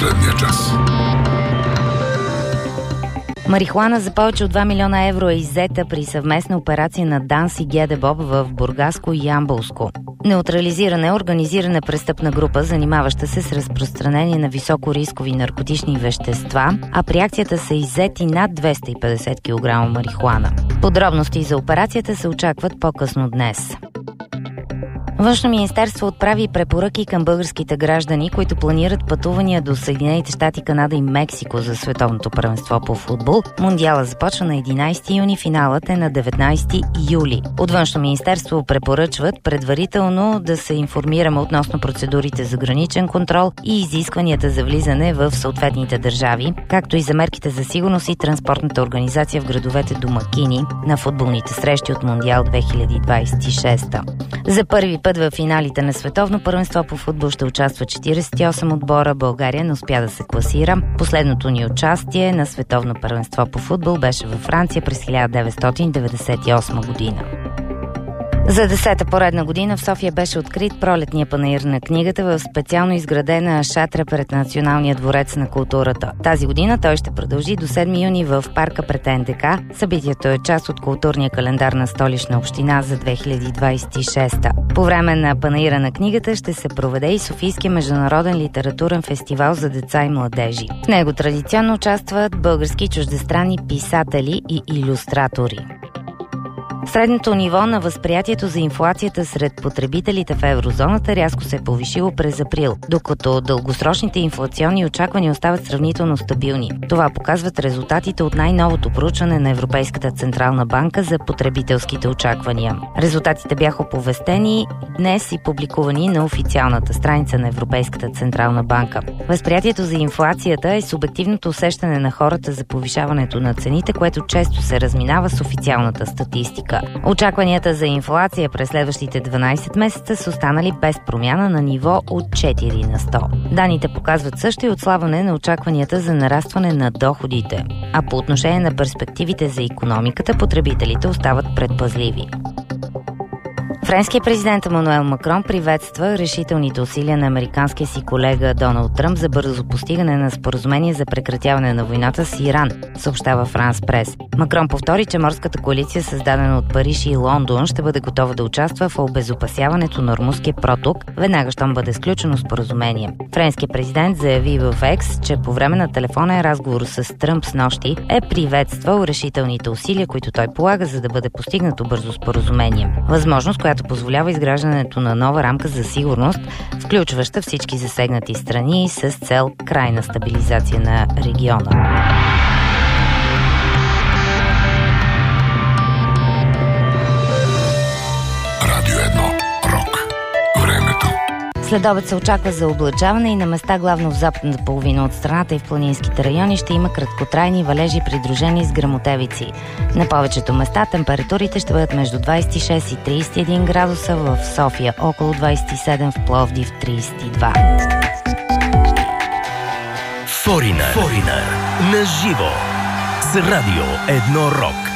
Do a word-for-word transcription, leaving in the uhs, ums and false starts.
последния час. Марихуана за повече от два милиона евро е иззета при съвместна операция на ДАНС и ГДБОП в Бургаско и Ямболско. Неутрализирана е организирана престъпна група, занимаваща се с разпространение на високорискови наркотични вещества, а при акцията са иззети над двеста и петдесет килограма марихуана. Подробности за операцията се очакват по-късно днес. Външно министерство отправи препоръки към българските граждани, които планират пътувания до Съединените щати, Канада и Мексико за световното първенство по футбол. Мундиала започва на единайсети юни, финалът е на деветнайсети юли. От Външно министерство препоръчват предварително да се информираме относно процедурите за граничен контрол и изискванията за влизане в съответните държави, както и за мерките за сигурност и транспортната организация в градовете домакини на футболните срещи от Мундиал две хиляди двайсет и шеста. За първи път в финалите на световно първенство по футбол ще участва четирийсет и осем отбора. България не успя да се класира. Последното ни участие на световно първенство по футбол беше във Франция през хиляда деветстотин деветдесет и осма година. За десета поредна година в София беше открит пролетния панаир на книгата в специално изградена шатра пред Националния дворец на културата. Тази година той ще продължи до седми юни в парка пред Ен Де Ка. Събитието е част от културния календар на Столична община за две хиляди двайсет и шеста. По време на панаира на книгата ще се проведе и Софийския международен литературен фестивал за деца и младежи. В него традиционно участват български и чуждестранни писатели и илюстратори. Средното ниво на възприятието за инфлацията сред потребителите в еврозоната рязко се е повишило през април, докато дългосрочните инфлационни очаквания остават сравнително стабилни. Това показват резултатите от най-новото проучване на Европейската централна банка за потребителските очаквания. Резултатите бяха оповестени днес и публикувани на официалната страница на Европейската централна банка. Възприятието за инфлацията е субективното усещане на хората за повишаването на цените, което често се разминава с официалната статистика. Очакванията за инфлация през следващите дванайсет месеца са останали без промяна на ниво от четири на сто. Даните показват също и отслабване на очакванията за нарастване на доходите, а по отношение на перспективите за икономиката, потребителите остават предпазливи. Френският президент Емануел Макрон приветства решителните усилия на американския си колега Доналд Тръмп за бързо постигане на споразумение за прекратяване на войната с Иран, съобщава Франс Прес. Макрон повтори, че морската коалиция, създадена от Париж и Лондон, ще бъде готова да участва в обезопасяването на Ормузския проток, веднага щом бъде сключено споразумение. Френският президент заяви в Екс, че по време на телефонен разговор с Тръмп снощи е приветствал решителните усилия, които той полага, за да бъде постигнато бързо споразумение. Възможност, която позволява изграждането на нова рамка за сигурност, включваща всички засегнати страни с цел крайна стабилизация на региона. Радио едно. Рок. Времето. Следобед се очаква за облачаване и на места, главно в западната половина от страната и в планинските райони, ще има краткотрайни валежи, придружени с гръмотевици. На повечето места температурите ще бъдат между двайсет и шест и трийсет и един градуса, в София около двайсет и седем, в Пловдив трийсет и два. Форинър. Форинър. На живо. С Радио едно Рок.